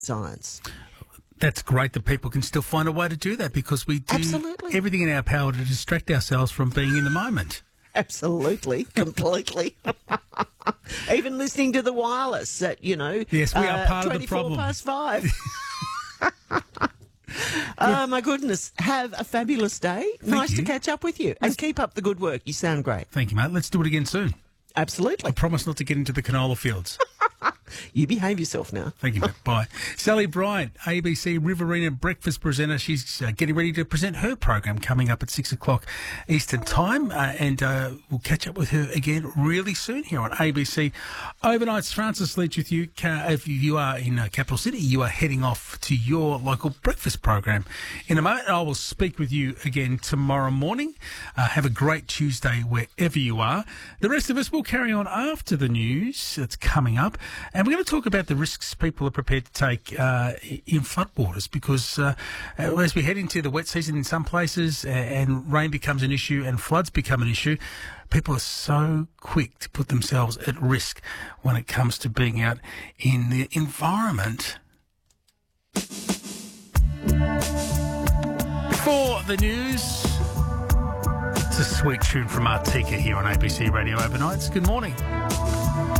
science. That's great that people can still find a way to do that, because we do Absolutely. everything in our power to distract ourselves from being in the moment. Absolutely, completely. Even listening to the wireless at, Yes, we are part of the 24 problem. past 5. Oh, my goodness. Have a fabulous day. Nice you. to catch up with you. And keep up the good work. You sound great. Thank you, mate. Let's do it again soon. Absolutely. I promise not to get into the canola fields. You behave yourself now. Thank you, mate. Bye. Sally Bryant, ABC Riverina breakfast presenter. She's getting ready to present her program coming up at 6 o'clock Eastern Time. And we'll catch up with her again really soon here on ABC Overnights. Francis Leach with you. If you are in Capital City, you are heading off to your local breakfast program in a moment. I will speak with you again tomorrow morning. Have a great Tuesday wherever you are. The rest of us will carry on after the news that's coming up. And we're going to talk about the risks people are prepared to take in floodwaters, because as we head into the wet season in some places and rain becomes an issue and floods become an issue, people are so quick to put themselves at risk when it comes to being out in the environment. For the news, it's a sweet tune from Artika here on ABC Radio Overnights. Good morning.